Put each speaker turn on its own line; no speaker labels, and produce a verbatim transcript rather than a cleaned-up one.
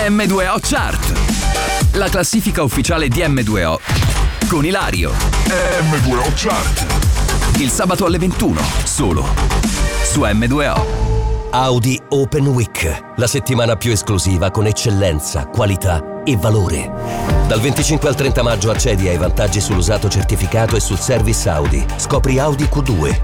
M due O Chart, la classifica ufficiale di M due O con Ilario.
M due O Chart.
Il sabato alle ventuno, solo su M due O.
Audi Open Week, la settimana più esclusiva con eccellenza, qualità e valore. Dal venticinque al trenta maggio accedi ai vantaggi sull'usato certificato e sul service Audi. Scopri Audi Q due,